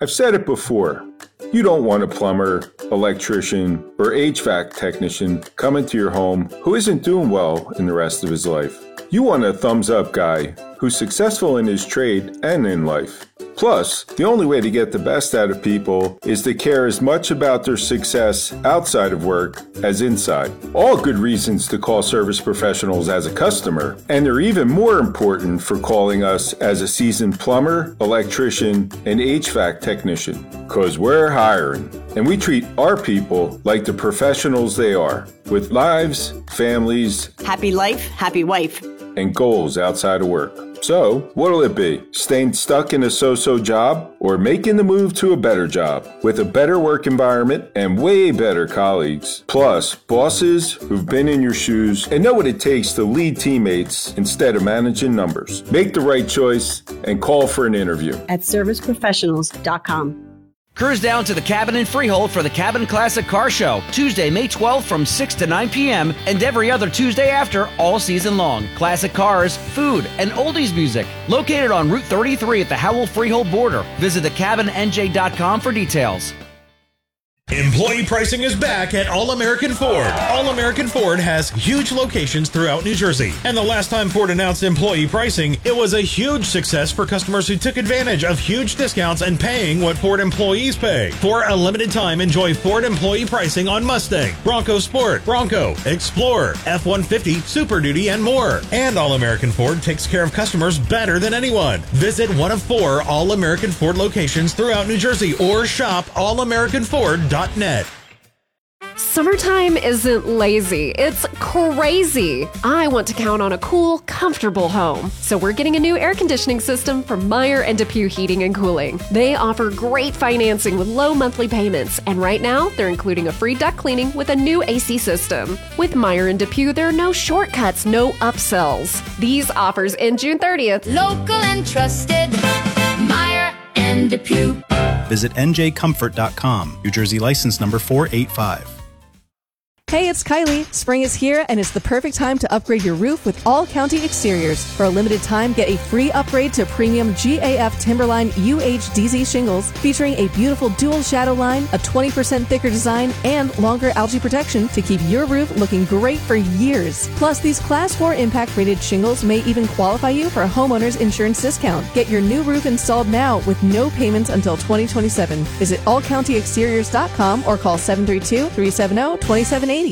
I've said it before. You don't want a plumber, electrician, or HVAC technician coming to your home who isn't doing well in the rest of his life. You want a thumbs-up guy who's successful in his trade and in life. Plus, the only way to get the best out of people is to care as much about their success outside of work as inside. All good reasons to call Service Professionals as a customer, and they're even more important for calling us as a seasoned plumber, electrician, and HVAC technician. Because we're hiring, and we treat our people like the professionals they are, with lives, families, happy life, happy wife, and goals outside of work. So, what'll it be? Staying stuck in a so-so job or making the move to a better job with a better work environment and way better colleagues? Plus, bosses who've been in your shoes and know what it takes to lead teammates instead of managing numbers. Make the right choice and call for an interview at serviceprofessionals.com. Cruise down to the Cabin in Freehold for the Cabin Classic Car Show, Tuesday, May 12th from 6 to 9 p.m. and every other Tuesday after all season long. Classic cars, food, and oldies music. Located on Route 33 at the Howell Freehold border. Visit thecabinnj.com for details. Employee pricing is back at All-American Ford. All-American Ford has huge locations throughout New Jersey. And the last time Ford announced employee pricing, it was a huge success for customers who took advantage of huge discounts and paying what Ford employees pay. For a limited time, enjoy Ford employee pricing on Mustang, Bronco Sport, Bronco, Explorer, F-150, Super Duty, and more. And All-American Ford takes care of customers better than anyone. Visit one of 4 All-American Ford locations throughout New Jersey or shop allamericanford.net. Summertime isn't lazy, it's crazy. I want to count on a cool, comfortable home. So we're getting a new air conditioning system from Meyer and DePuy Heating and Cooling. They offer great financing with low monthly payments, and right now they're including a free duct cleaning with a new AC system. With Meyer and DePuy, there are no shortcuts, no upsells. These offers end June 30th. Local and trusted, Meyer and DePuy. Visit njcomfort.com. New Jersey license number 485. Hey, it's Kylie. Spring is here, and it's the perfect time to upgrade your roof with All County Exteriors. For a limited time, get a free upgrade to premium GAF Timberline UHDZ shingles, featuring a beautiful dual shadow line, a 20% thicker design, and longer algae protection to keep your roof looking great for years. Plus, these Class 4 impact-rated shingles may even qualify you for a homeowner's insurance discount. Get your new roof installed now with no payments until 2027. Visit allcountyexteriors.com or call 732-370-2780.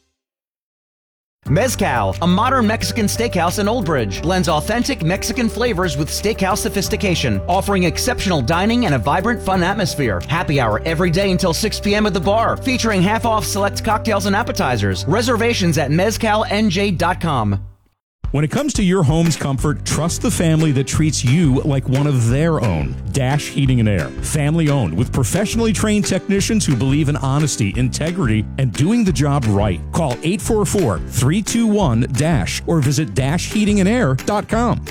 Mezcal, a modern Mexican steakhouse in Old Bridge, blends authentic Mexican flavors with steakhouse sophistication, offering exceptional dining and a vibrant, fun atmosphere. Happy hour every day until 6 p.m. at the bar, featuring half-off select cocktails and appetizers. Reservations at mezcalnj.com. When it comes to your home's comfort, trust the family that treats you like one of their own. Dash Heating and Air. Family owned with professionally trained technicians who believe in honesty, integrity, and doing the job right. Call 844-321-DASH or visit dashheatingandair.com.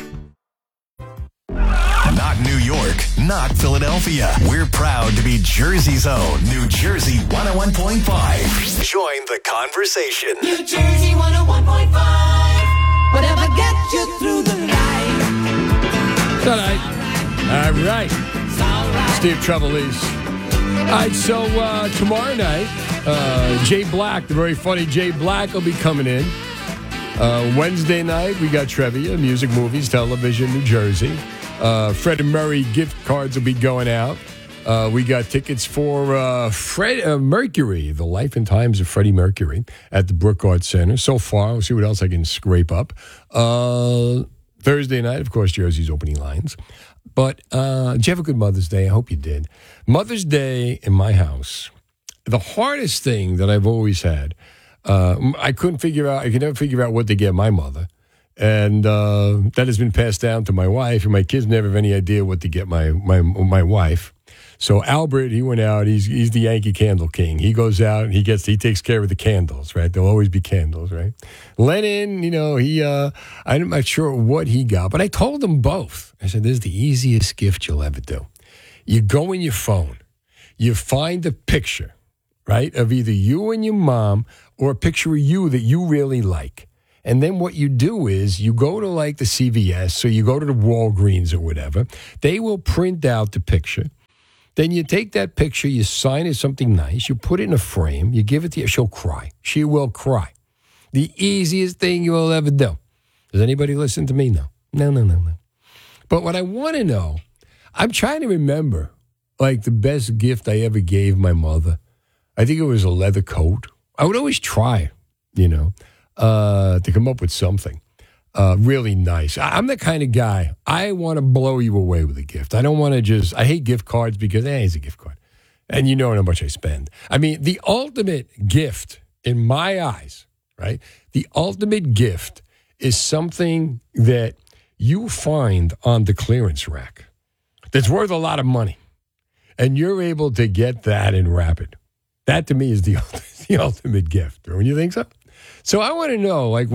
Not New York, not Philadelphia. We're proud to be Jersey's own New Jersey 101.5. Join the conversation. New Jersey 101.5. Whatever gets you through the night. All right. Steve Trevelise. All right, so tomorrow night, Jay Black, the very funny Jay Black, will be coming in. Wednesday night, we got Trevia, music, movies, television, New Jersey. Fred and Murray gift cards will be going out. We got tickets for Fred Mercury, the life and times of Freddie Mercury at the Brook Arts Center. So far, we'll see what else I can scrape up. Thursday night, of course, Jersey's opening lines. But did you have a good Mother's Day? I hope you did. Mother's Day in my house, the hardest thing that I've always had, I could never figure out what to get my mother. And that has been passed down to my wife, and my kids never have any idea what to get my wife. So Albert, he went out. He's the Yankee Candle King. He goes out and he takes care of the candles, right? There'll always be candles, right? Lennon, I'm not sure what he got, but I told them both. I said, "This is the easiest gift you'll ever do. You go in your phone, you find a picture, right, of either you and your mom or a picture of you that you really like." And then what you do is you go to like the CVS, so you go to the Walgreens or whatever. They will print out the picture. Then you take that picture, you sign it something nice, you put it in a frame, you give it to her. She'll cry. She will cry. The easiest thing you will ever do. Does anybody listen to me? No. But what I want to know, I'm trying to remember, like, the best gift I ever gave my mother. I think it was a leather coat. I would always try, to come up with something really nice. I'm the kind of guy, I want to blow you away with a gift. I don't want to I hate gift cards because, it's a gift card. And you know how much I spend. I mean, the ultimate gift in my eyes, right? The ultimate gift is something that you find on the clearance rack that's worth a lot of money. And you're able to get that and wrap it. That to me is the ultimate gift. Don't you think so? So I want to know, like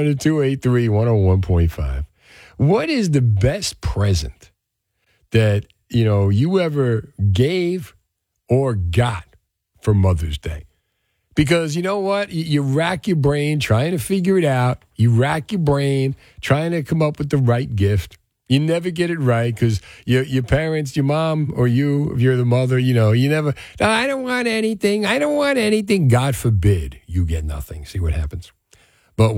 1-800-283-101.5, what is the best present that, you ever gave or got for Mother's Day? Because you know what? You rack your brain trying to figure it out. You rack your brain trying to come up with the right gift. You never get it right because your parents, your mom or you, if you're the mother, you never, no, I don't want anything. I don't want anything. God forbid you get nothing. See what happens. But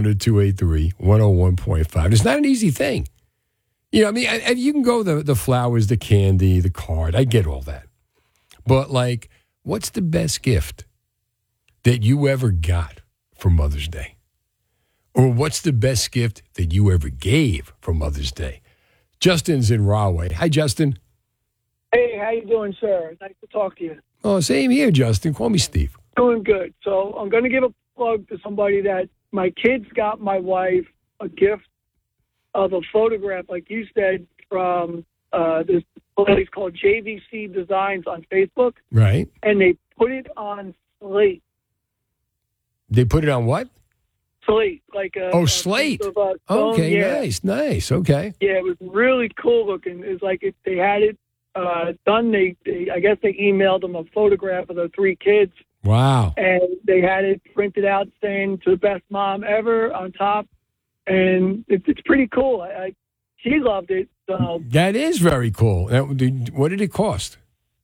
1-800-283-101.5. It's not an easy thing. You can go the flowers, the candy, the card. I get all that. But, like, what's the best gift that you ever got for Mother's Day? Or what's the best gift that you ever gave for Mother's Day? Justin's in Rahway. Hi, Justin. Hey, how you doing, sir? Nice to talk to you. Oh, same here, Justin. Call me Steve. Doing good. So I'm going to give a plug to somebody that my kids got my wife a gift of a photograph, like you said, from this place called JVC Designs on Facebook. Right. And they put it on slate. They put it on what? Slate, like a slate. Of, okay, yeah. nice. Okay. Yeah, it was really cool looking. It's like they had it done. I guess they emailed them a photograph of the three kids. Wow. And they had it printed out saying "to the best mom ever" on top, and it's pretty cool. She loved it. So that is very cool. What did it cost?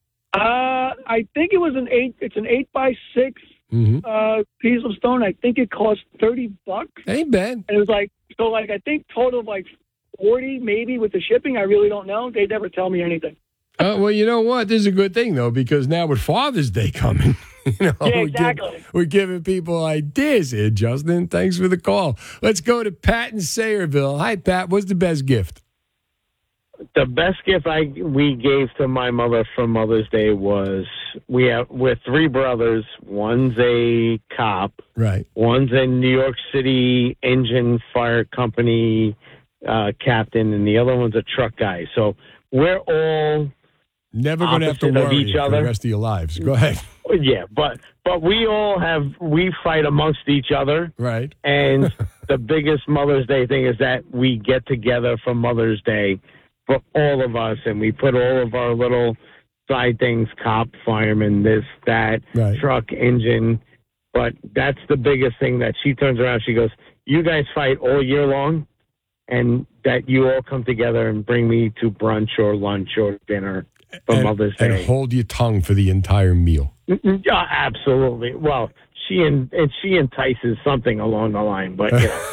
I think it was It's an 8x6. Piece of stone. I think it cost $30. Ain't bad. And it was I think total of 40 maybe with the shipping. I really don't know. They never tell me anything. Well, you know what? This is a good thing though, because now with Father's Day coming, yeah, exactly. We're giving people ideas here, Justin. Thanks for the call. Let's go to Pat in Sayreville. Hi, Pat. What's the best gift? The best gift we gave to my mother for Mother's Day was we're three brothers. One's a cop. Right. One's a New York City engine fire company captain, and the other one's a truck guy. So we're all never going to have to worry each other for the rest of your lives. Go ahead. Yeah, but we fight amongst each other. Right. And the biggest Mother's Day thing is that we get together for Mother's Day for all of us, and we put all of our little side things, cop, fireman, this, that, right. Truck, engine. But that's the biggest thing that she turns around. She goes, you guys fight all year long, and that you all come together and bring me to brunch or lunch or dinner for Mother's Day. And hold your tongue for the entire meal. Yeah, absolutely. Well, she entices something along the line, but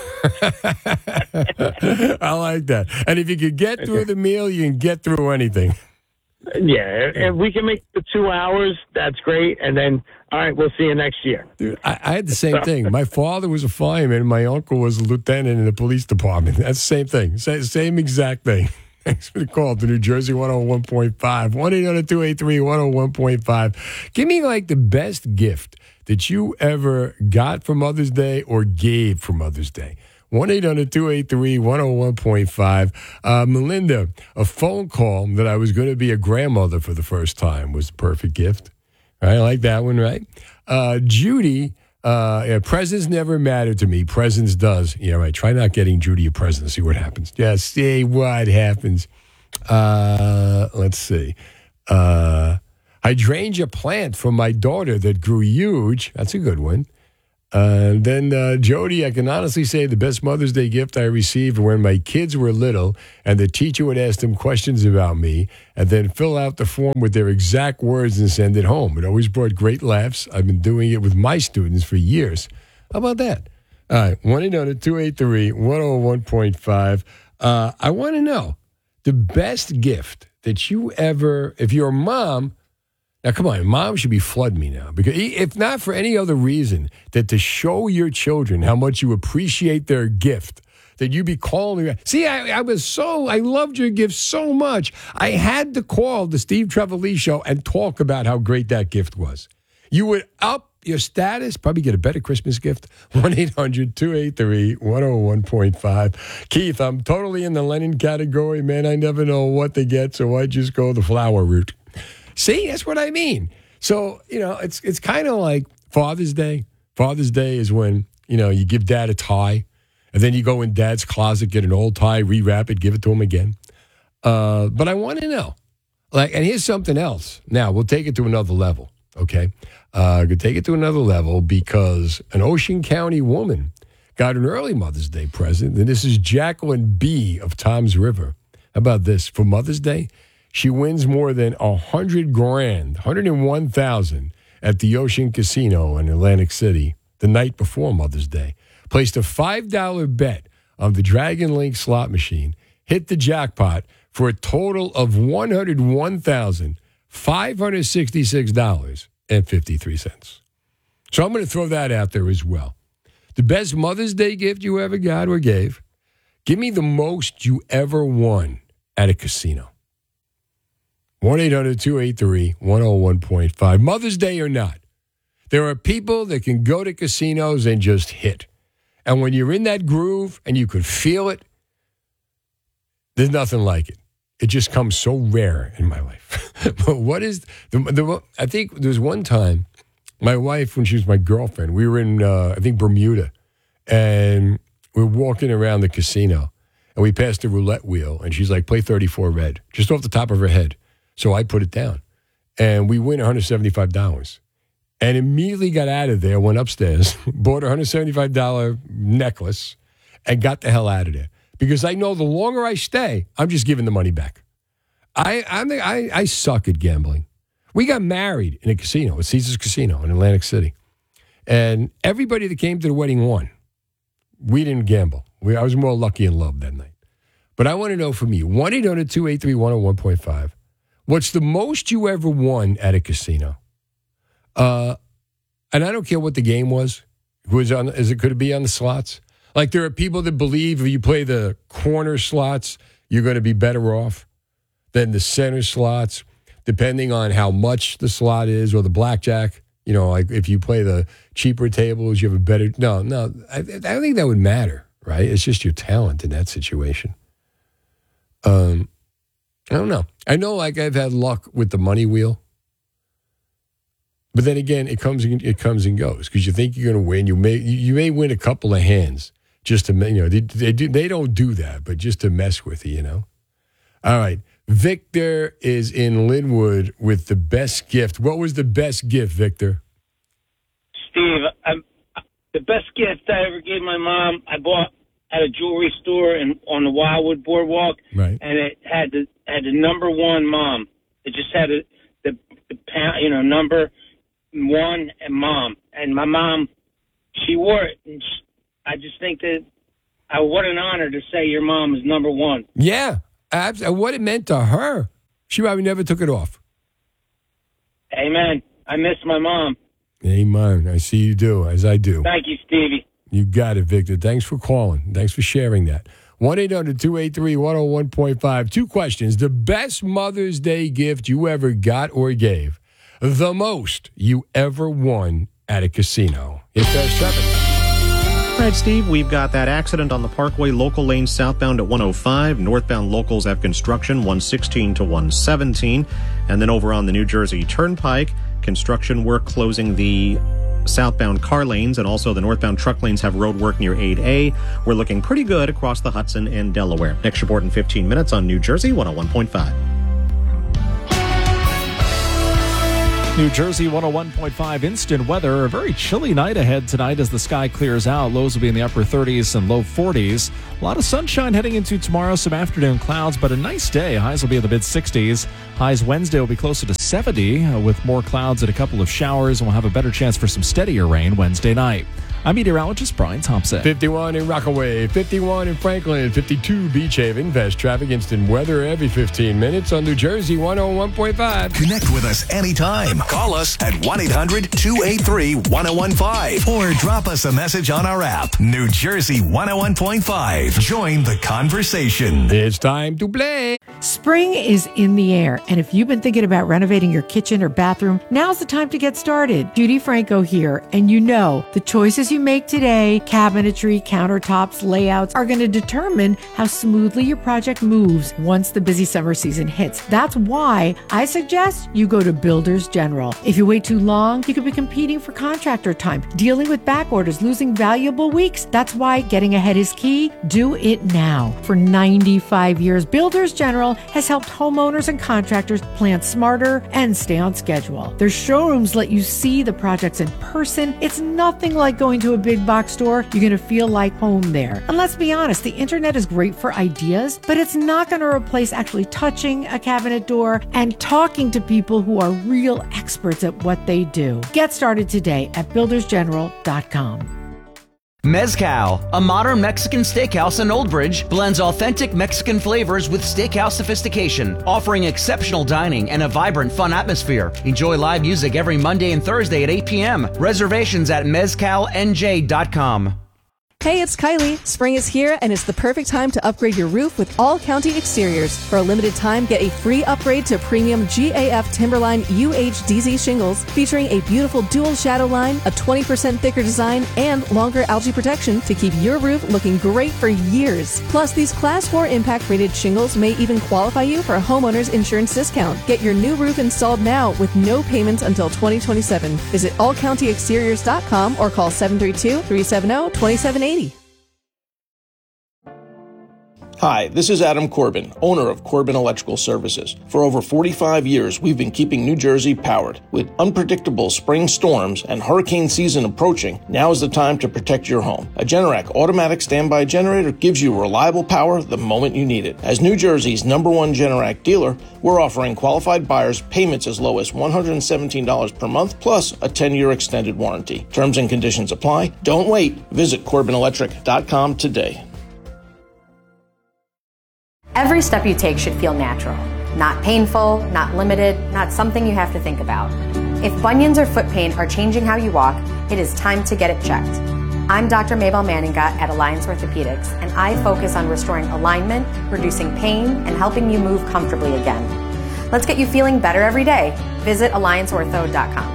I like that. And if you could get through the meal, you can get through anything. Yeah, and we can make the 2 hours. That's great. And then, all right, we'll see you next year. Dude, I had the same thing. My father was a fireman, and my uncle was a lieutenant in the police department. That's the same thing. Same exact thing. Thanks for the call to New Jersey 101.5. 1-800-283-101.5. Give me like the best gift that you ever got for Mother's Day or gave for Mother's Day. 1-800-283-101.5. Melinda, a phone call that I was going to be a grandmother for the first time was the perfect gift. I like that one, right? Judy, presents never matter to me. Presents does. Yeah, right. Try not getting Judy a present. See what happens. Yeah, see what happens. Let's see. Hydrangea plant for my daughter that grew huge. That's a good one. Then Jody, I can honestly say the best Mother's Day gift I received when my kids were little and the teacher would ask them questions about me and then fill out the form with their exact words and send it home. It always brought great laughs. I've been doing it with my students for years. How about that? All right, 1-800-283-101.5. I want to know the best gift that you ever, if you're a mom. Now, come on, mom should be flooding me now. Because if not for any other reason, that to show your children how much you appreciate their gift, that you be calling me. See, I loved your gift so much. I had to call the Steve Trevelise Show and talk about how great that gift was. You would up your status, probably get a better Christmas gift. 1-800-283-101.5. Keith, I'm totally in the Lennon category, man. I never know what to get, so I just go the flower route. See, that's what I mean. So, it's kind of like Father's Day. Father's Day is when, you give dad a tie, and then you go in dad's closet, get an old tie, rewrap it, give it to him again. But I want to know, and here's something else. Now, we'll take it to another level, okay? Could take it to another level because an Ocean County woman got an early Mother's Day present, and this is Jacqueline B. of Toms River. How about this? For Mother's Day, she wins more than $100,000, $101,000 at the Ocean Casino in Atlantic City the night before Mother's Day. Placed a $5 bet on the Dragon Link slot machine, hit the jackpot for a total of $101,566.53. So I'm going to throw that out there as well. The best Mother's Day gift you ever got or gave. Give me the most you ever won at a casino. 1-800-283-101.5. Mother's Day or not, there are people that can go to casinos and just hit. And when you're in that groove and you could feel it, there's nothing like it. It just comes so rare in my life. But what is I think there was one time, my wife, when she was my girlfriend, we were in, Bermuda, and we were walking around the casino, and we passed the roulette wheel, and she's like, play 34 red, just off the top of her head. So I put it down, and we win $175. And immediately got out of there, went upstairs, bought a $175 necklace, and got the hell out of there. Because I know the longer I stay, I'm just giving the money back. I suck at gambling. We got married in a casino, at Caesars Casino in Atlantic City. And everybody that came to the wedding won. We didn't gamble. I was more lucky in love that night. But I want to know from you, 1-800-283-101.5. What's the most you ever won at a casino? And I don't care what the game was. Could it be on the slots? Like there are people that believe if you play the corner slots, you're going to be better off than the center slots, depending on how much the slot is or the blackjack. Like if you play the cheaper tables, you have a better. No. I don't think that would matter, right? It's just your talent in that situation. I don't know. I know, like I've had luck with the money wheel, but then again, it comes and goes because you think you're going to win. You may win a couple of hands just to they don't do that, but just to mess with you. All right, Victor is in Linwood with the best gift. What was the best gift, Victor? Steve, the best gift I ever gave my mom, I bought at a jewelry store on the Wildwood Boardwalk, right? And it had the number one mom. It just had the number one and mom. And my mom, she wore it. And I just think that what an honor to say your mom is number one. Yeah, what it meant to her. She probably never took it off. Amen. I miss my mom. Amen. I see you do, as I do. Thank you, Stevie. You got it, Victor. Thanks for calling. Thanks for sharing that. 1-800-283-101.5. Two questions. The best Mother's Day gift you ever got or gave. The most you ever won at a casino. It's Fast Traffic. All right, Steve, we've got that accident on the Parkway local lane southbound at 105. Northbound locals have construction 116 to 117. And then over on the New Jersey Turnpike, construction work closing the southbound car lanes, and also the northbound truck lanes have road work near 8A. We're looking pretty good across the Hudson and Delaware. Next report in 15 minutes on New Jersey 101.5. New Jersey 101.5 instant weather. A very chilly night ahead tonight as the sky clears out. Lows will be in the upper 30s and low 40s. A lot of sunshine heading into tomorrow, some afternoon clouds, but a nice day. Highs will be in the mid-60s. Highs Wednesday will be closer to 70 with more clouds and a couple of showers, and we'll have a better chance for some steadier rain Wednesday night. I'm meteorologist Brian Thompson. 51 in Rockaway, 51 in Franklin, 52 Beach Haven. Fast traffic, instant weather every 15 minutes on New Jersey 101.5. Connect with us anytime. Call us at 1-800-283-1015 or drop us a message on our app. New Jersey 101.5. Join the conversation. It's time to play. Spring is in the air, and if you've been thinking about renovating your kitchen or bathroom, now's the time to get started. Judy Franco here, and you know the choices you make today, cabinetry, countertops, layouts, are going to determine how smoothly your project moves once the busy summer season hits. That's why I suggest you go to Builders General. If you wait too long, you could be competing for contractor time, dealing with back orders, losing valuable weeks. That's why getting ahead is key. Do it now. For 95 years, Builders General has helped homeowners and contractors plan smarter and stay on schedule. Their showrooms let you see the projects in person. It's nothing like going to a big box store. You're going to feel like home there. And let's be honest, the internet is great for ideas, but it's not going to replace actually touching a cabinet door and talking to people who are real experts at what they do. Get started today at buildersgeneral.com. Mezcal, a modern Mexican steakhouse in Old Bridge, blends authentic Mexican flavors with steakhouse sophistication, offering exceptional dining and a vibrant, fun atmosphere. Enjoy live music every Monday and Thursday at 8 p.m. Reservations at mezcalnj.com. Hey, it's Kylie. Spring is here, and it's the perfect time to upgrade your roof with All County Exteriors. For a limited time, get a free upgrade to premium GAF Timberline UHDZ shingles, featuring a beautiful dual shadow line, a 20% thicker design, and longer algae protection to keep your roof looking great for years. Plus, these Class 4 impact-rated shingles may even qualify you for a homeowner's insurance discount. Get your new roof installed now with no payments until 2027. Visit allcountyexteriors.com or call 732-370-2780. Hi, this is Adam Corbin, owner of Corbin Electrical Services. For over 45 years, we've been keeping New Jersey powered. With unpredictable spring storms and hurricane season approaching, now is the time to protect your home. A Generac automatic standby generator gives you reliable power the moment you need it. As New Jersey's #1 Generac dealer, we're offering qualified buyers payments as low as $117 per month, plus a 10-year extended warranty. Terms and conditions apply. Don't wait. Visit CorbinElectric.com today. Every step you take should feel natural, not painful, not limited, not something you have to think about. If bunions or foot pain are changing how you walk, it is time to get it checked. I'm Dr. Mabel Manninga at Alliance Orthopedics, and I focus on restoring alignment, reducing pain, and helping you move comfortably again. Let's get you feeling better every day. Visit AllianceOrtho.com.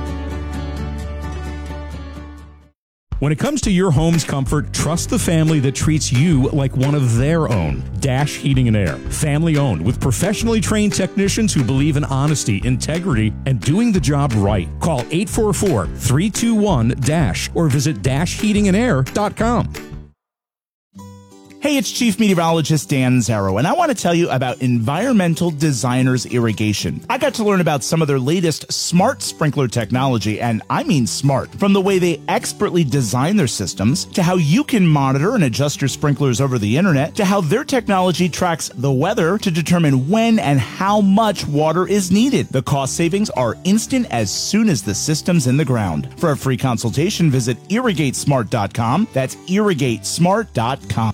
When it comes to your home's comfort, trust the family that treats you like one of their own. Dash Heating and Air. Family owned with professionally trained technicians who believe in honesty, integrity, and doing the job right. Call 844-321-DASH or visit dashheatingandair.com. Hey, it's Chief Meteorologist Dan Zarrow, and I want to tell you about Environmental Designers Irrigation. I got to learn about some of their latest smart sprinkler technology, and I mean smart. From the way they expertly design their systems, to how you can monitor and adjust your sprinklers over the internet, to how their technology tracks the weather to determine when and how much water is needed. The cost savings are instant as soon as the system's in the ground. For a free consultation, visit irrigatesmart.com. That's irrigatesmart.com.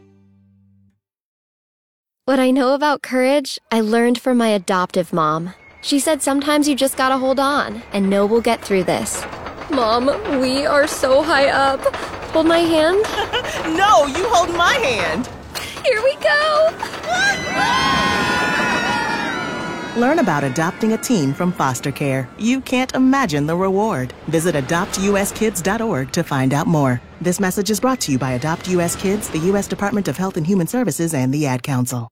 What I know about courage, I learned from my adoptive mom. She said sometimes you just gotta hold on and know we'll get through this. Mom, we are so high up. Hold my hand. No, you hold my hand. Here we go. Learn about adopting a teen from foster care. You can't imagine the reward. Visit adoptuskids.org to find out more. This message is brought to you by Adopt U.S. Kids, the U.S. Department of Health and Human Services, and the Ad Council.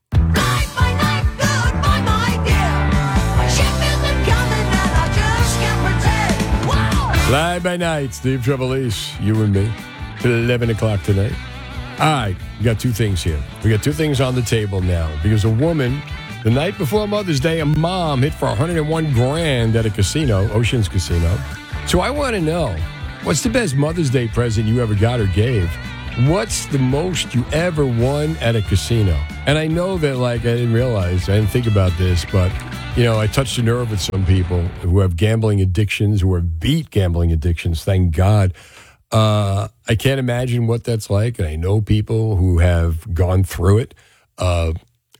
Fly by night, Steve Trevelise, you and me, 11 o'clock tonight. All right, we got two things here. We got two things on the table now because a woman The night before Mother's Day, a mom hit for 101 grand at a casino, Oceans Casino. So I want to know, what's the best Mother's Day present you ever got or gave? What's the most you ever won at a casino? And I know that, I didn't think about this, but, I touched a nerve with some people who have gambling addictions, who have beat gambling addictions, thank God. I can't imagine what that's like, and I know people who have gone through it. But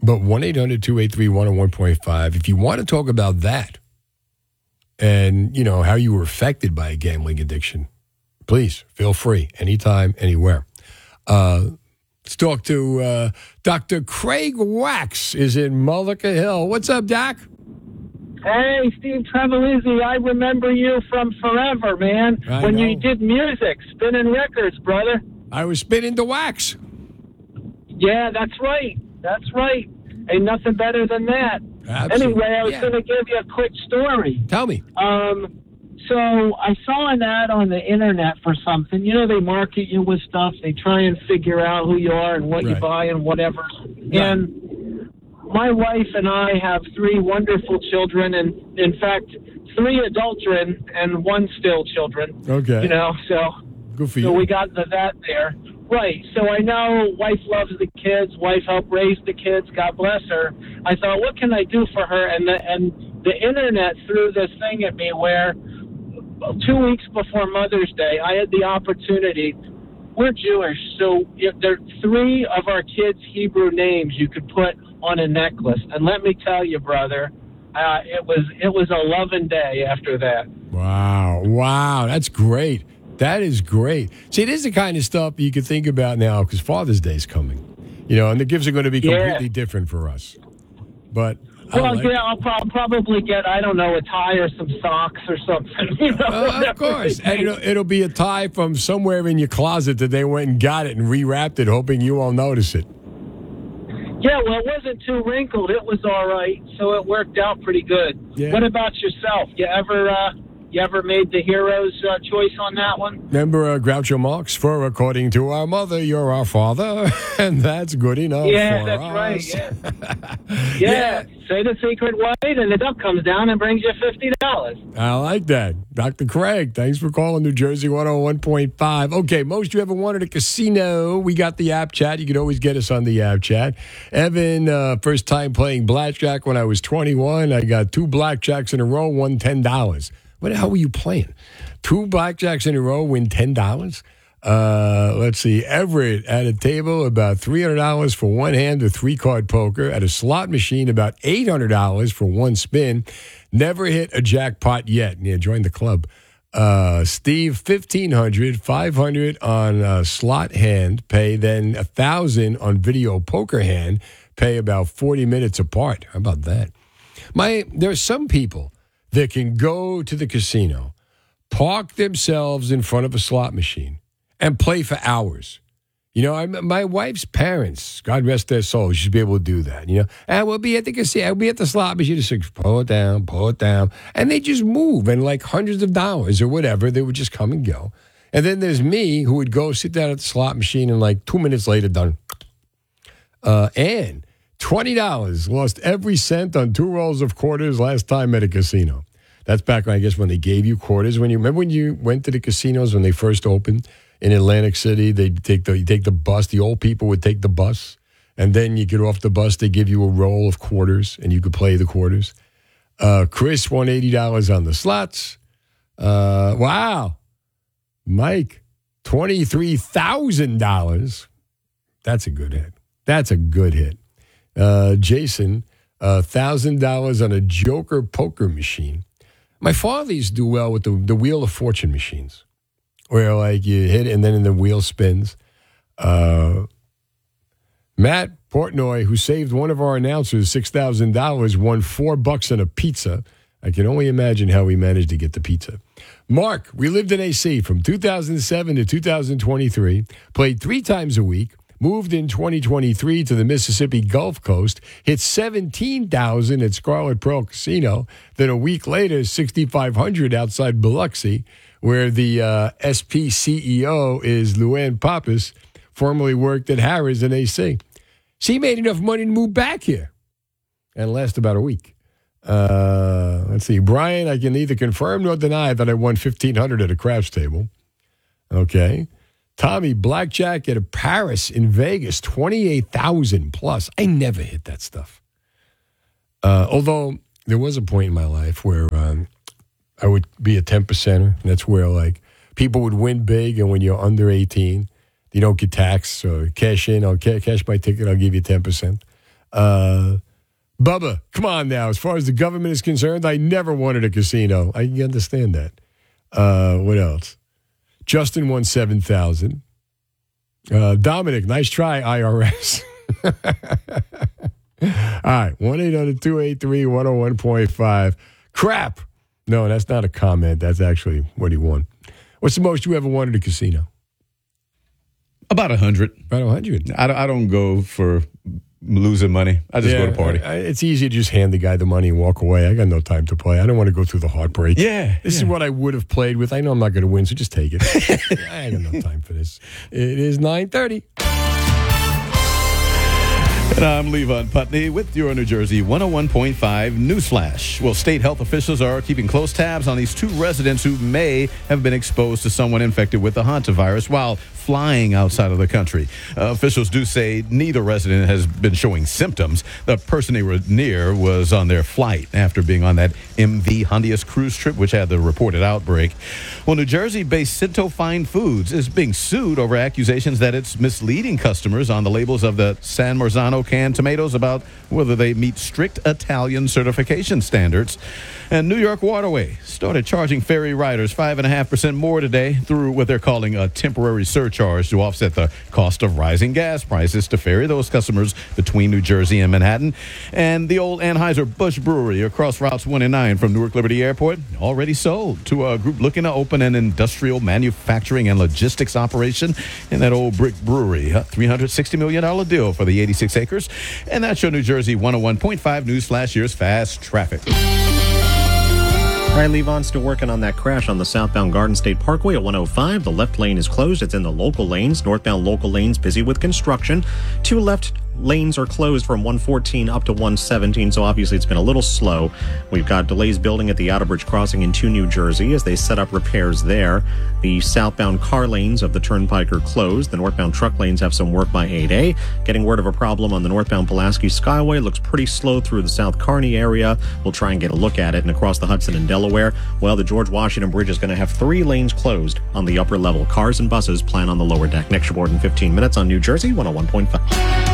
1-800-283-101.5, if you want to talk about that and, how you were affected by a gambling addiction, please feel free, anytime, anywhere. Let's talk to Dr. Craig Wax is in Mullica Hill. What's up, Doc? Hey, Steve Trevelise, I remember you from forever, man. When you did music, spinning records, brother. I was spinning the wax. Yeah, that's right. That's right. Ain't nothing better than that. Absolutely. Anyway, I was going to give you a quick story. Tell me. So I saw an ad on the internet for something. They market you with stuff. They try and figure out who you are and what you buy and whatever. Right. And my wife and I have 3 wonderful children, and in fact, 3 adult children and 1 still children. Okay. So good for you. So we got that there. Right. So I know wife loves the kids. Wife helped raise the kids. God bless her. I thought, what can I do for her? And the internet threw this thing at me where 2 weeks before Mother's Day, I had the opportunity. We're Jewish, so there are 3 of our kids' Hebrew names you could put on a necklace. And let me tell you, brother, it was a loving day after that. Wow, that's great. That is great. See, it is the kind of stuff you could think about now because Father's Day is coming, and the gifts are going to be completely different for us. But I'll probably get, I don't know, a tie or some socks or something. Of course. And it'll be a tie from somewhere in your closet that they went and got it and rewrapped it, hoping you won't notice it. Yeah, well, it wasn't too wrinkled. It was all right, so it worked out pretty good. Yeah. What about yourself? You ever made the hero's choice on that one? Remember Groucho Marx? For according to our mother, you're our father, and that's good enough for that's us. Right. Yeah. Say the secret word, and the duck comes down and brings you $50. I like that. Dr. Craig, thanks for calling New Jersey 101.5. Okay, most you ever wanted a casino. We got the app chat. You can always get us on the app chat. Evan, first time playing blackjack when I was 21. I got 2 blackjacks in a row, won $10. What the hell were you playing? 2 blackjacks in a row, win $10? Let's see. Everett at a table, about $300 for 1 hand of 3-card poker. At a slot machine, about $800 for 1 spin. Never hit a jackpot yet. Yeah, join the club. Steve, $1,500, $500 on slot hand, pay then $1,000 on video poker hand, pay about 40 minutes apart. How about that? There are some people that can go to the casino, park themselves in front of a slot machine, and play for hours. My wife's parents, God rest their souls, should be able to do that. And we'll be at the casino, we'll be at the slot machine, just pull it down. And they just move, and like hundreds of dollars or whatever, they would just come and go. And then there's me who would go sit down at the slot machine and 2 minutes later, done. And $20, lost every cent on 2 rolls of quarters last time at a casino. That's back, I guess, when they gave you quarters. Remember when you went to the casinos when they first opened in Atlantic City? You take the bus. The old people would take the bus, and then you get off the bus. They give you a roll of quarters, and you could play the quarters. Chris won $80 on the slots. Wow, Mike, $23,000. That's a good hit. Jason, $1,000 on a Joker poker machine. My father used to do well with the Wheel of Fortune machines, where you hit it and then the wheel spins. Matt Portnoy, who saved one of our announcers $6,000, won $4 on a pizza. I can only imagine how he managed to get the pizza. Mark, we lived in AC from 2007 to 2023, played 3 times a week, moved in 2023 to the Mississippi Gulf Coast, hit $17,000 at Scarlet Pearl Casino. Then a week later, $6,500 outside Biloxi, where the SP CEO is Luann Pappas, formerly worked at Harrah's in AC. She made enough money to move back here. and last about a week. Let's see. Brian, I can neither confirm nor deny that I won $1,500 at a craps table. Okay. Tommy, blackjack at Paris in Vegas, 28,000 plus. I never hit that stuff. Although there was a point in my life where I would be a 10%er. That's where like people would win big, and when you're under 18, you don't get taxed. So cash in, I'll cash my ticket, I'll give you 10%. Bubba, come on now. As far as the government is concerned, I never wanted a casino. I understand that. What else? Justin won 7,000. Dominic, nice try, IRS. All right, 1-800-283-101.5. Crap. No, that's not a comment. That's actually what he won. What's the most you ever won at a casino? About 100. About 100. I don't go for losing money. I just go to party. It's easy to just hand the guy the money and walk away. I got no time to play. I don't want to go through the heartbreak. This is what I would have played with. I know I'm not going to win, so just take it. I got no time for this. It is 9:30. And I'm Levon Putney with your New Jersey 101.5 Newsflash. Well, state health officials are keeping close tabs on these two residents who may have been exposed to someone infected with the hantavirus while flying outside of the country. Officials do say neither resident has been showing symptoms. The person they were near was on their flight after being on that MV Hondias cruise trip, which had the reported outbreak. Well, New Jersey-based Cinto Fine Foods is being sued over accusations that it's misleading customers on the labels of the San Marzano canned tomatoes about whether they meet strict Italian certification standards. And New York Waterway started charging ferry riders 5.5% more today through what they're calling a temporary surcharge to offset the cost of rising gas prices to ferry those customers between New Jersey and Manhattan. And the old Anheuser-Busch Brewery across Routes 1 and 9 from Newark Liberty Airport already sold to a group looking to open an industrial manufacturing and logistics operation in that old brick brewery. A $360 million deal for the 86 acres. And that's your New Jersey 101.5 Newsflash, here's fast traffic. All right, Levon, still working on that crash on the southbound Garden State Parkway at 105. The left lane is closed. It's in the local lanes. Northbound local lanes busy with construction. Two left lanes are closed from 114 up to 117, so obviously it's been a little slow. We've got delays building at the Outerbridge Crossing in 2 New Jersey as they set up repairs there. The southbound car lanes of the Turnpike are closed. The northbound truck lanes have some work by 8A. Getting word of a problem on the northbound Pulaski Skyway. Looks pretty slow through the South Kearney area. We'll try and get a look at it. And across the Hudson in Delaware, well, the George Washington Bridge is going to have 3 lanes closed on the upper level. Cars and buses plan on the lower deck. Next report in 15 minutes on New Jersey 101.5.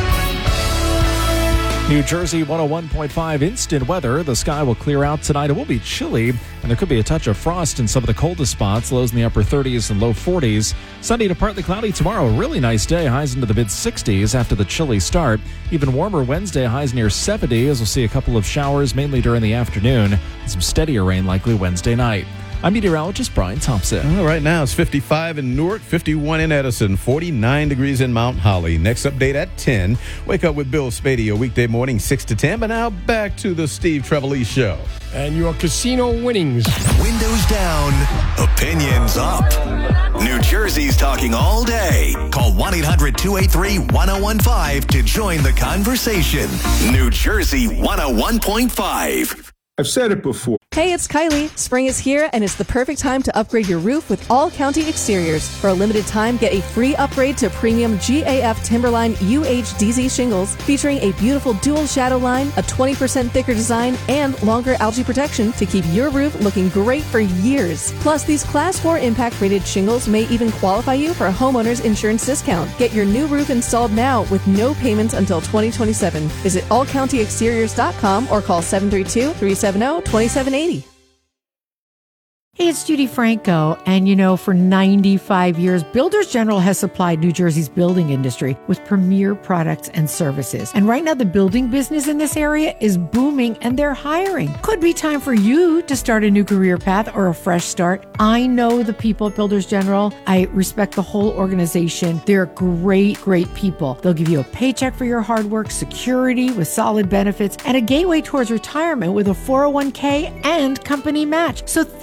New Jersey 101.5 instant weather. The sky will clear out tonight. It will be chilly, and there could be a touch of frost in some of the coldest spots. Lows in the upper 30s and low 40s. Sunny to partly cloudy tomorrow. A really nice day. Highs into the mid-60s after the chilly start. Even warmer Wednesday. Highs near 70 as we'll see a couple of showers, mainly during the afternoon. And some steadier rain likely Wednesday night. I'm meteorologist Brian Thompson. Well, right now it's 55 in Newark, 51 in Edison, 49 degrees in Mount Holly. Next update at 10. Wake up with Bill Spady, a weekday morning 6 to 10. But now back to the Steve Trevelise Show. And your casino winnings. Windows down, opinions up. New Jersey's talking all day. Call 1-800-283-1015 to join the conversation. New Jersey 101.5. I've said it before. Hey, it's Kylie. Spring is here, and it's the perfect time to upgrade your roof with All County Exteriors. For a limited time, get a free upgrade to premium GAF Timberline UHDZ shingles, featuring a beautiful dual shadow line, a 20% thicker design, and longer algae protection to keep your roof looking great for years. Plus, these Class 4 impact-rated shingles may even qualify you for a homeowner's insurance discount. Get your new roof installed now with no payments until 2027. Visit allcountyexteriors.com or call 732-370-2780. Hey, it's Judy Franco, and for 95 years, Builders General has supplied New Jersey's building industry with premier products and services. And right now, the building business in this area is booming, and they're hiring. Could be time for you to start a new career path or a fresh start. I know the people at Builders General. I respect the whole organization. They're great, great people. They'll give you a paycheck for your hard work, security with solid benefits, and a gateway towards retirement with a 401k and company match. So think about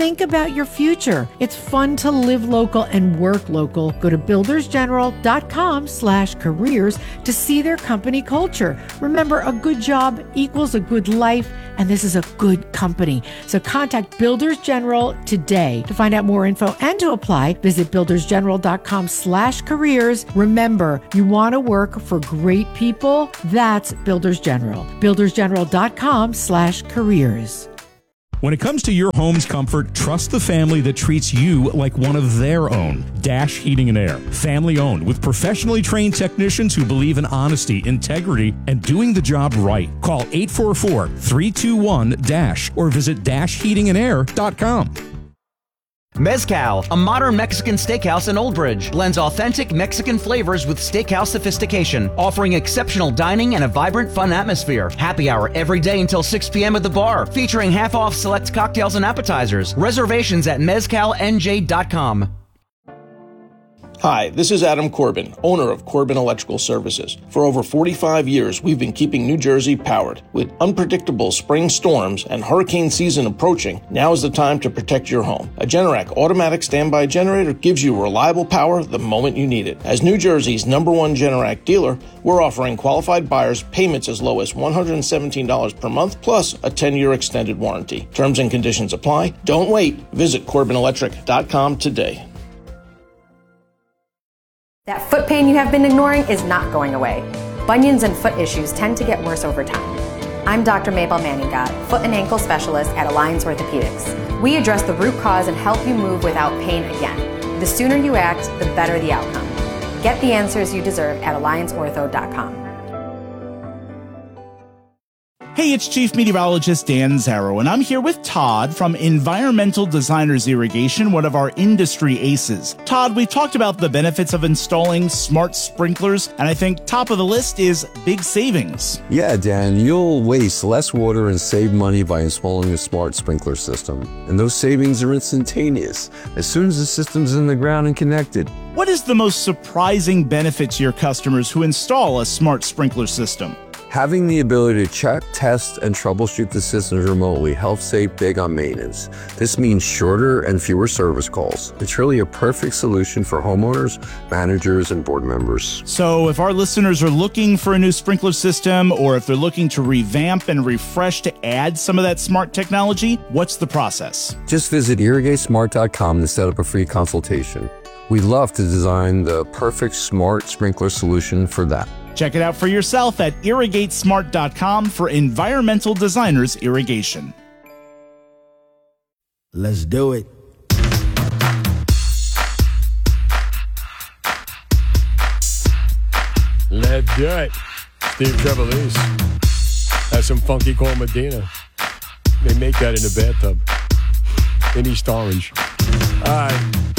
about your future. It's fun to live local and work local. Go to buildersgeneral.com/careers to see their company culture. Remember, a good job equals a good life, and this is a good company. So contact Builders General today. To find out more info and to apply, visit buildersgeneral.com/careers. Remember, you want to work for great people? That's Builders General. buildersgeneral.com/careers. When it comes to your home's comfort, trust the family that treats you like one of their own. Dash Heating and Air. Family owned with professionally trained technicians who believe in honesty, integrity, and doing the job right. Call 844-321-DASH or visit dashheatingandair.com. Mezcal, a modern Mexican steakhouse in Old Bridge, blends authentic Mexican flavors with steakhouse sophistication, offering exceptional dining and a vibrant, fun atmosphere. Happy hour every day until 6 p.m. at the bar, featuring half-off select cocktails and appetizers. Reservations at mezcalnj.com. Hi, this is Adam Corbin, owner of Corbin Electrical Services. For over 45 years, we've been keeping New Jersey powered. With unpredictable spring storms and hurricane season approaching, now is the time to protect your home. A Generac automatic standby generator gives you reliable power the moment you need it. As New Jersey's #1 Generac dealer, we're offering qualified buyers payments as low as $117 per month, plus a 10-year extended warranty. Terms and conditions apply. Don't wait. Visit CorbinElectric.com today. That foot pain you have been ignoring is not going away. Bunions and foot issues tend to get worse over time. I'm Dr. Mabel Manningot, foot and ankle specialist at Alliance Orthopedics. We address the root cause and help you move without pain again. The sooner you act, the better the outcome. Get the answers you deserve at AllianceOrtho.com. Hey, it's Chief Meteorologist Dan Zarrow, and I'm here with Todd from Environmental Designers Irrigation, one of our industry aces. Todd, we've talked about the benefits of installing smart sprinklers, and I think top of the list is big savings. Yeah, Dan, you'll waste less water and save money by installing a smart sprinkler system. And those savings are instantaneous as soon as the system's in the ground and connected. What is the most surprising benefit to your customers who install a smart sprinkler system? Having the ability to check, test, and troubleshoot the systems remotely helps save big on maintenance. This means shorter and fewer service calls. It's really a perfect solution for homeowners, managers, and board members. So if our listeners are looking for a new sprinkler system, or if they're looking to revamp and refresh to add some of that smart technology, what's the process? Just visit irrigatesmart.com to set up a free consultation. We'd love to design the perfect smart sprinkler solution for that. Check it out for yourself at irrigatesmart.com for Environmental Designers Irrigation. Let's do it. Let's do it. Steve Trevelise has some funky cold Medina. They make that in a bathtub in East Orange. All right.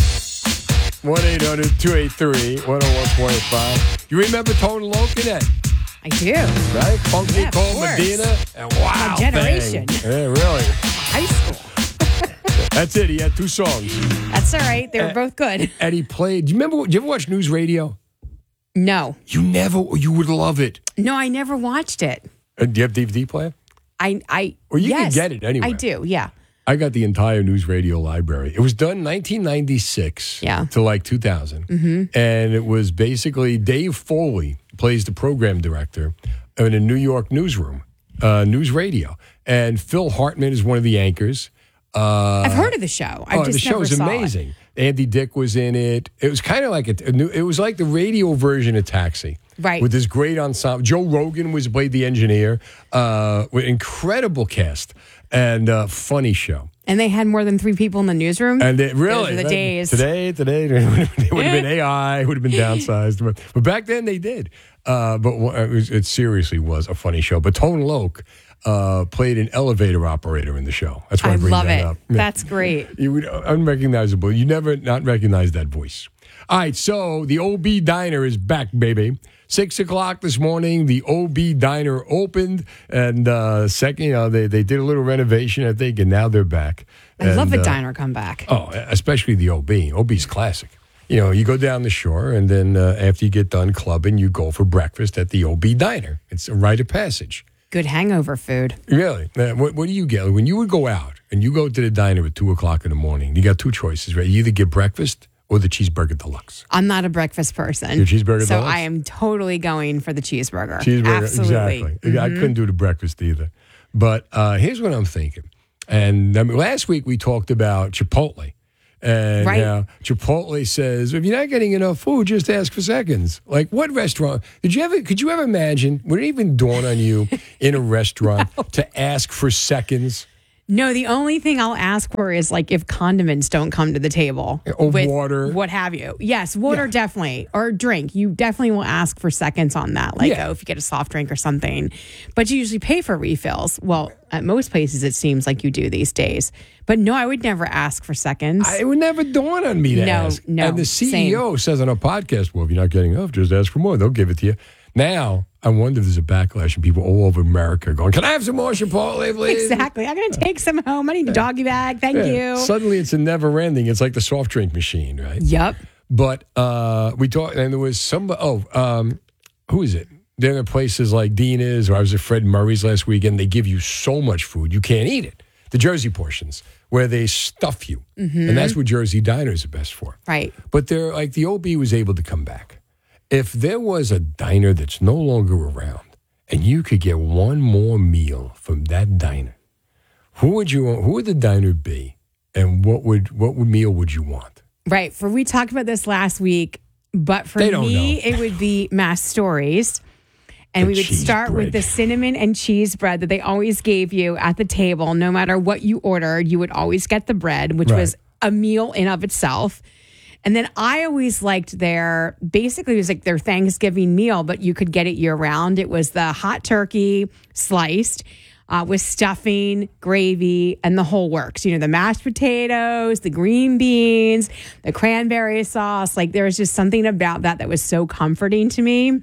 1-800-283-101.5. You remember Tone Locanet? I do. Right? Funky Yeah, Cold of course. Medina. And wow. My generation. Bang. Yeah, really. High school. That's it. He had 2 songs. That's all right. They were both good. And he played. Do you remember? Did you ever watch News Radio? No. You would love it. No, I never watched it. Do you have DVD player? Or you yes, can get it anyway. I do, yeah. I got the entire News Radio library. It was done 1996 to like 2000. Mhm. And it was basically Dave Foley plays the program director in a New York newsroom, News Radio. And Phil Hartman is one of the anchors. I've heard of the show. I just the show never is saw amazing. Andy Dick was in it. It was kind of like it was like the radio version of Taxi. Right. With this great ensemble. Joe Rogan played the engineer. With incredible cast. And funny show. And they had more than 3 people in the newsroom. And it really, those were the days. Today, it would have been AI, it would have been downsized. But back then they did. It seriously was a funny show. But Tone Loc played an elevator operator in the show. That's why I bring love that it. up. That's great. You would unrecognizable. You never not recognize that voice. All right, so the OB Diner is back, baby. 6 o'clock this morning, the OB Diner opened, and second, they did a little renovation, I think, and now they're back. I love a diner come back. Oh, especially the OB. OB's classic. You know, you go down the shore, and then after you get done clubbing, you go for breakfast at the OB Diner. It's a rite of passage. Good hangover food. Really? What do you get when you would go out and you go to the diner at 2 o'clock in the morning, you got two choices, right? You either get breakfast or the cheeseburger deluxe. I'm not a breakfast person. Your cheeseburger so deluxe? I am totally going for the cheeseburger. Absolutely. Exactly. I Mhm. couldn't do the breakfast either. But here's what I'm thinking. And last week we talked about Chipotle. And Right. Chipotle says, if you're not getting enough food, just ask for seconds. Like, what restaurant? Could you ever imagine, would it even dawn on you in a restaurant to ask for seconds? No, the only thing I'll ask for is like if condiments don't come to the table. Or with water. What have you. Yes, water definitely. Or drink. You definitely will ask for seconds on that. Like, if you get a soft drink or something. But you usually pay for refills. Well, at most places it seems like you do these days. But no, I would never ask for seconds. It would never dawn on me to ask. No, and the CEO says on a podcast, well, if you're not getting enough, just ask for more. They'll give it to you. Now, I wonder if there's a backlash and people all over America going, can I have some more Chipotle, please? Exactly. I'm going to take some home. I need a doggy bag. Thank you. Suddenly it's a never ending. It's like the soft drink machine, right? Yep. But we talked, and there was somebody, who is it? There are places like Dina's, or I was at Fred Murray's last weekend. They give you so much food, you can't eat it. The Jersey portions, where they stuff you. Mhm. And that's what Jersey diners are best for. Right. But they're like, the OB was able to come back. If there was a diner that's no longer around and you could get one more meal from that diner, who would the diner be, and what meal would you want? Right. We talked about this last week, but for They don't me, know. it would be Mass Stories. And we would start with the cinnamon and cheese bread that they always gave you at the table. No matter what you ordered, you would always get the bread, which was a meal in of itself. And then I always liked basically it was like their Thanksgiving meal, but you could get it year round. It was the hot turkey sliced with stuffing, gravy, and the whole works. The mashed potatoes, the green beans, the cranberry sauce. Like there was just something about that was so comforting to me.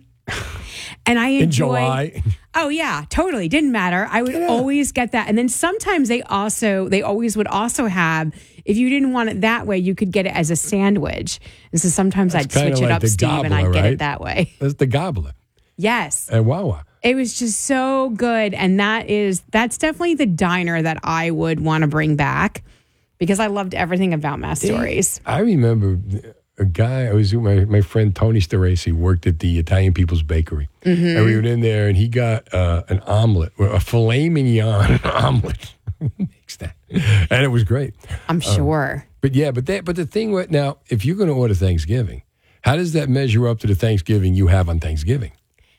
And I enjoy. In July. Oh yeah, totally. Didn't matter. I would always get that. And then sometimes they always would also have, if you didn't want it that way, you could get it as a sandwich. And so sometimes I'd switch it like up, the Steve, and gobbler, I'd get right? it that way. That's the gobbler Yes. at Wawa. It was just so good. And that's definitely the diner that I would want to bring back because I loved everything about Mass Stories. I remember a guy, I was with my friend Tony Starace, worked at the Italian People's Bakery. Mhm. And we were in there, and he got an omelet, a filet mignon omelet. Who makes that? And it was great. I'm sure. But the thing right now, if you're going to order Thanksgiving, how does that measure up to the Thanksgiving you have on Thanksgiving?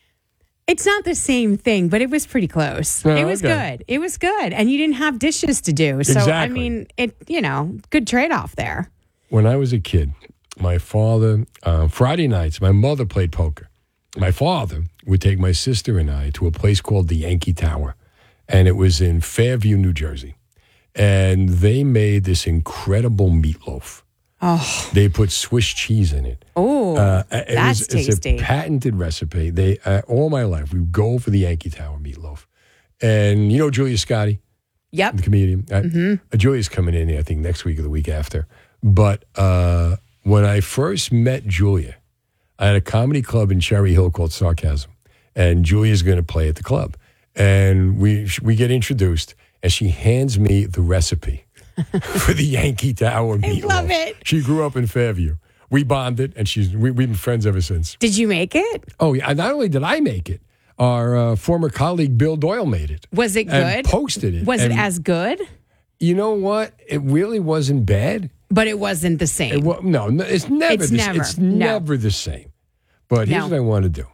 It's not the same thing, but it was pretty close. Oh, It was okay. good. It was good. And you didn't have dishes to do. So, I Exactly. mean, good trade off there. When I was a kid, my father, Friday nights, my mother played poker. My father would take my sister and I to a place called the Yankee Tower, and it was in Fairview, New Jersey. And they made this incredible meatloaf. Oh, They put Swiss cheese in it. oh, that's It's tasty. a patented recipe. They all my life we would go for the Yankee Tower meatloaf, and Julia Scotti, Yep. the comedian. Julia's coming in, I think, next week or the week after. But when I first met Julia, I had a comedy club in Cherry Hill called Sarcasm, and Julia's going to play at the club, and we get introduced, and she hands me the recipe for the Yankee Tower meatloaf. love it. She grew up in Fairview. We bonded, and we've been friends ever since. Did you make it? Oh, yeah. Not only did I make it, our former colleague Bill Doyle made it. Was it And good? posted it. Was it And as good? You know what? It really wasn't bad. But it wasn't the same. No, it's never. It's the, never. It's No. never the same. But here's No. what I want to do: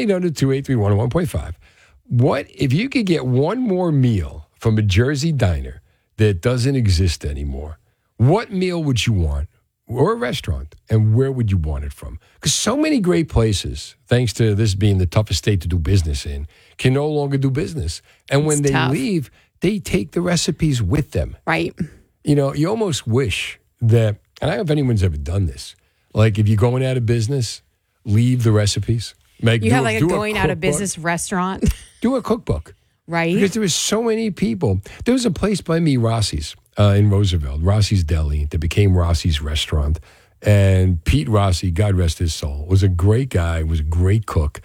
1-800-283-101.5. What if you could get one more meal from a Jersey diner that doesn't exist anymore? What meal would you want, or a restaurant, and where would you want it from? Because so many great places, thanks to this being the toughest state to do business in, can no longer do business. And when It's they tough. leave, they take the recipes with them. Right. You almost wish that, and I don't know if anyone's ever done this, like if you're going out of business, leave the recipes. You have like a going out of business restaurant. Do a cookbook. Right. Because there was so many people. There was a place by me, Rossi's, in Roosevelt, Rossi's Deli, that became Rossi's Restaurant. And Pete Rossi, God rest his soul, was a great guy, was a great cook.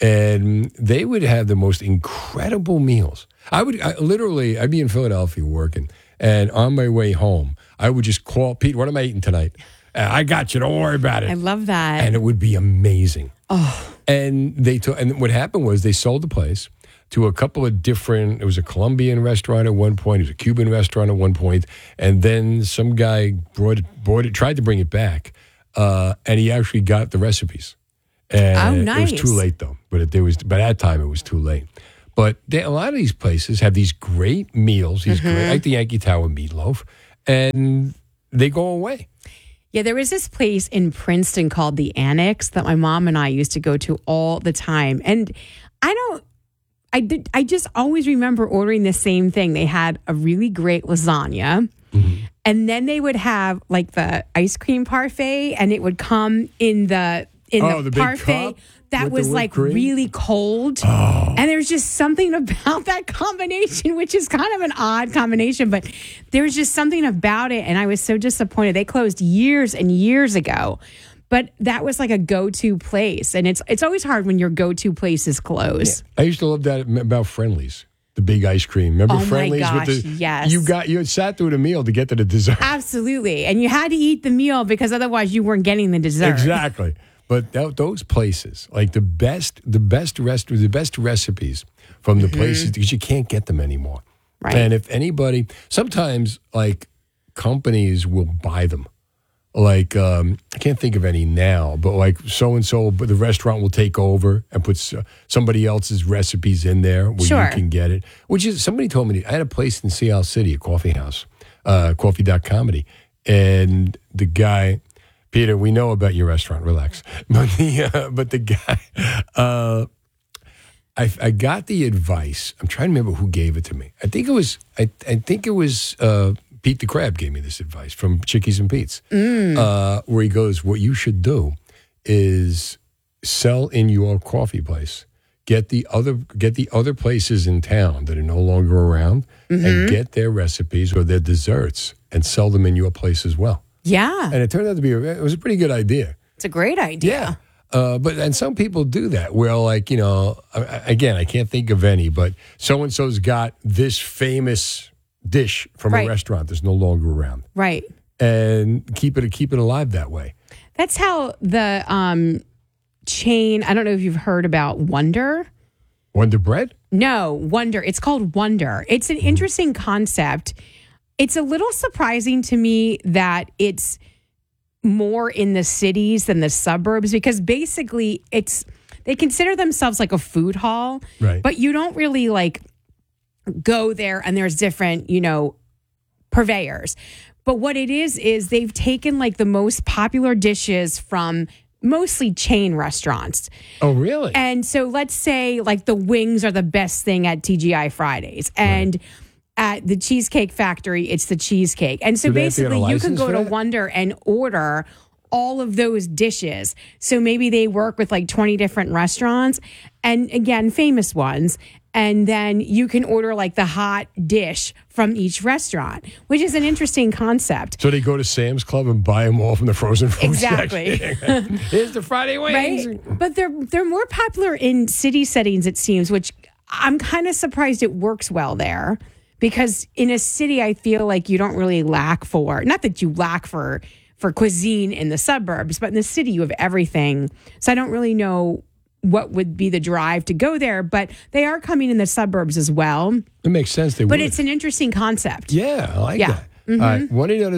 And they would have the most incredible meals. I'd be in Philadelphia working, And on my way home, I would just call, Pete, what am I eating tonight? I got you. Don't worry about it. I love that. And it would be amazing. Oh. And and what happened was they sold the place to a couple of different, it was a Colombian restaurant at one point, it was a Cuban restaurant at one point, and then some guy brought it, tried to bring it back, and he actually got the recipes. And nice. It was too late, though. By that time, it was too late. But a lot of these places have these great meals, great, like the Yankee Tower meatloaf, and they go away. Yeah, there was this place in Princeton called the Annex that my mom and I used to go to all the time. And I just always remember ordering the same thing. They had a really great lasagna. And then they would have like the ice cream parfait, and it would come in the parfait that was like really cold. Oh. And there's just something about that combination, which is kind of an odd combination, but there was just something about it. And I was so disappointed. They closed years and years ago, but that was like a go-to place. And it's always hard when your go-to places close. Yeah. I used to love that about Friendly's. The big ice cream. Remember Friendly's? My gosh, yes. You had sat through the meal to get to the dessert. Absolutely. And you had to eat the meal because otherwise you weren't getting the dessert. Exactly. But those places, like the best recipes from the places, because you can't get them anymore. Right. And if anybody, sometimes like companies will buy them. Like, I can't think of any now, but like so-and-so, but the restaurant will take over and put somebody else's recipes in there where you can get it. Which is, somebody told me, I had a place in Sea City, a coffee house, coffee.comedy. And the guy, Peter, we know about your restaurant, relax. But the guy, I got the advice. I'm trying to remember who gave it to me. I think it was Pete the Crab gave me this advice from Chickies and Pete's, where he goes, what you should do is sell in your coffee place. Get the other places in town that are no longer around and get their recipes or their desserts and sell them in your place as well. Yeah. And it turned out to be it was a pretty good idea. It's a great idea. Yeah. But some people do that where, like, again, I can't think of any, but so-and-so's got this famous dish from a restaurant that's no longer around. Right. And keep it alive that way. That's how the chain, I don't know if you've heard about Wonder. Wonder Bread? No, Wonder. It's called Wonder. It's an interesting concept. It's a little surprising to me that it's more in the cities than the suburbs, because basically they consider themselves like a food hall, right? But you don't really like go there and there's different, purveyors. But what it is they've taken like the most popular dishes from mostly chain restaurants. Oh, really? And so let's say like the wings are the best thing at TGI Fridays. And at the Cheesecake Factory, it's the cheesecake. And so basically you can go to Wonder and order all of those dishes. So maybe they work with like 20 different restaurants, and again, famous ones. And then you can order like the hot dish from each restaurant, which is an interesting concept. So they go to Sam's Club and buy them all from the frozen food Exactly. section. Here's the Friday wings. Right? But they're more popular in city settings, it seems, which I'm kind of surprised it works well there. Because in a city, I feel like you don't really lack for, not that you lack for cuisine in the suburbs, but in the city you have everything. So I don't really know what would be the drive to go there, but they are coming in the suburbs as well. It makes sense they would. But it's an interesting concept. Yeah, I like that. Mm-hmm. All right,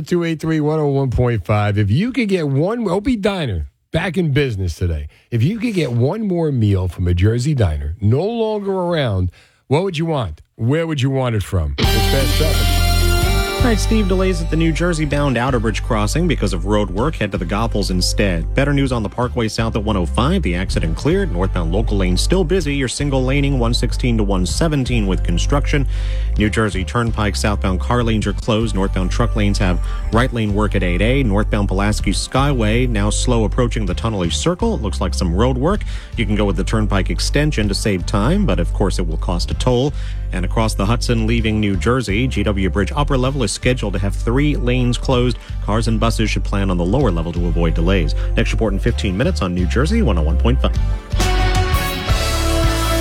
1-800-283-101.5. If you could get one, Opie Diner, back in business today. If you could get one more meal from a Jersey diner, no longer around, what would you want? Where would you want it from? It's fast traffic. All right, Steve, delays at the New Jersey-bound Outer Bridge crossing because of road work. Head to the Goethals instead. Better news on the Parkway south at 105. The accident cleared. Northbound local lane still busy. You're single laning 116 to 117 with construction. New Jersey Turnpike southbound car lanes are closed. Northbound truck lanes have right lane work at 8A. Northbound Pulaski Skyway now slow approaching the Tunnel Circle. It looks like some road work. You can go with the Turnpike extension to save time, but of course it will cost a toll. And across the Hudson leaving New Jersey, GW Bridge upper level is scheduled to have 3 lanes closed. Cars and buses should plan on the lower level to avoid delays. Next report in 15 minutes on New Jersey 101.5.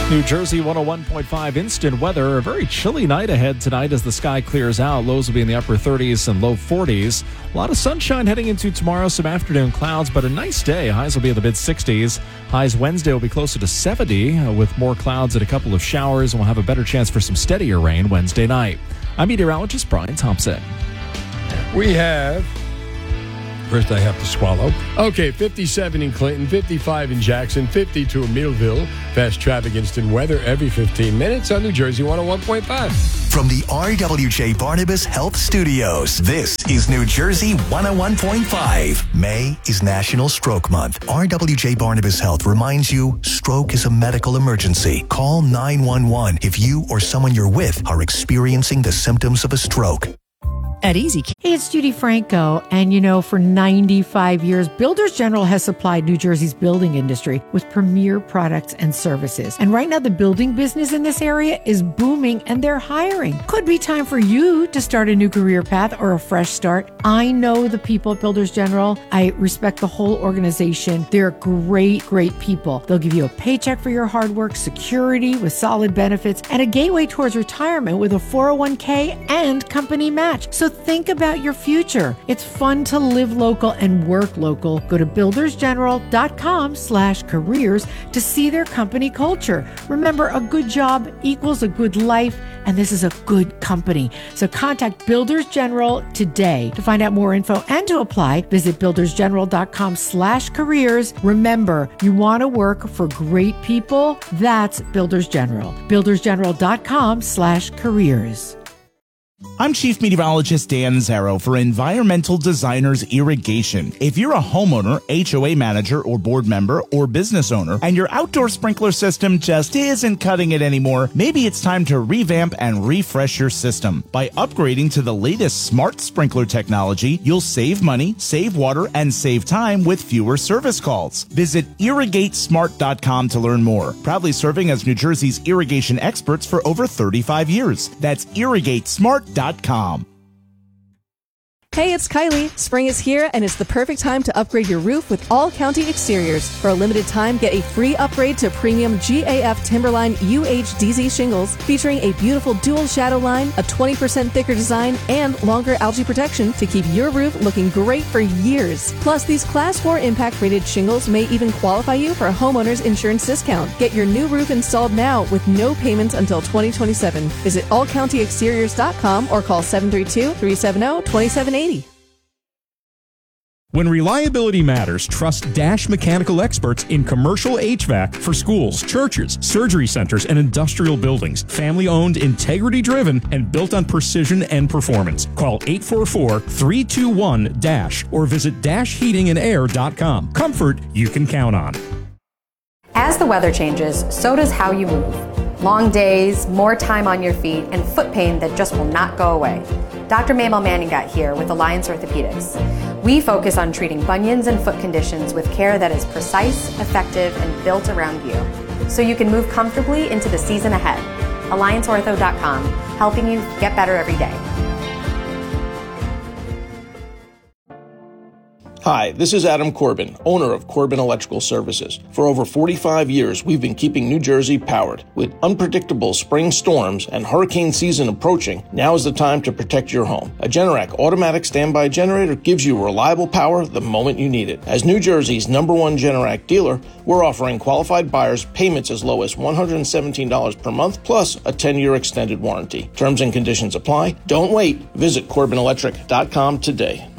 New Jersey 101.5 instant weather. A very chilly night ahead tonight as the sky clears out. Lows will be in the upper 30s and low 40s. A lot of sunshine heading into tomorrow, some afternoon clouds, but a nice day. Highs will be in the mid-60s. Highs Wednesday will be closer to 70 with more clouds and a couple of showers. We'll have a better chance for some steadier rain Wednesday night. I'm meteorologist Brian Thompson. We have... First, I have to swallow. Okay, 57 in Clinton, 55 in Jackson, 52 in Millville. Fast traffic instant weather every 15 minutes on New Jersey 101.5. From the RWJ Barnabas Health Studios, this is New Jersey 101.5. May is National Stroke Month. RWJ Barnabas Health reminds you stroke is a medical emergency. Call 911 if you or someone you're with are experiencing the symptoms of a stroke. At Easy. Hey, it's Judy Franco. And for 95 years, Builders General has supplied New Jersey's building industry with premier products and services. And right now, the building business in this area is booming and they're hiring. Could be time for you to start a new career path or a fresh start. I know the people at Builders General. I respect the whole organization. They're great, great people. They'll give you a paycheck for your hard work, security with solid benefits, and a gateway towards retirement with a 401k and company match. So think about your future. It's fun to live local and work local. Go to buildersgeneral.com/careers to see their company culture. Remember, a good job equals a good life, and this is a good company. So contact Builders General today. To find out more info and to apply, visit buildersgeneral.com/careers. Remember, you want to work for great people? That's Builders General. buildersgeneral.com/careers. I'm Chief Meteorologist Dan Zarrow for Environmental Designers Irrigation. If you're a homeowner, HOA manager, or board member, or business owner, and your outdoor sprinkler system just isn't cutting it anymore, maybe it's time to revamp and refresh your system. By upgrading to the latest smart sprinkler technology, you'll save money, save water, and save time with fewer service calls. Visit irrigatesmart.com to learn more. Proudly serving as New Jersey's irrigation experts for over 35 years. That's irrigatesmart.com. Hey, it's Kylie. Spring is here, and it's the perfect time to upgrade your roof with All County Exteriors. For a limited time, get a free upgrade to premium GAF Timberline UHDZ shingles, featuring a beautiful dual shadow line, a 20% thicker design, and longer algae protection to keep your roof looking great for years. Plus, these Class 4 impact-rated shingles may even qualify you for a homeowner's insurance discount. Get your new roof installed now with no payments until 2027. Visit allcountyexteriors.com or call 732-370-2780. When reliability matters, trust Dash Mechanical experts in commercial HVAC for schools, churches, surgery centers, and industrial buildings. Family-owned, integrity-driven, and built on precision and performance. Call 844-321-DASH or visit dashheatingandair.com. Comfort you can count on. As the weather changes, so does how you move. Long days, more time on your feet, and foot pain that just will not go away. Dr. Mabel Manning got here with Alliance Orthopedics. We focus on treating bunions and foot conditions with care that is precise, effective, and built around you, so you can move comfortably into the season ahead. AllianceOrtho.com, helping you get better every day. Hi, this is Adam Corbin, owner of Corbin Electrical Services. For over 45 years, we've been keeping New Jersey powered. With unpredictable spring storms and hurricane season approaching, now is the time to protect your home. A Generac automatic standby generator gives you reliable power the moment you need it. As New Jersey's #1 Generac dealer, we're offering qualified buyers payments as low as $117 per month, plus a 10-year extended warranty. Terms and conditions apply. Don't wait. Visit CorbinElectric.com today.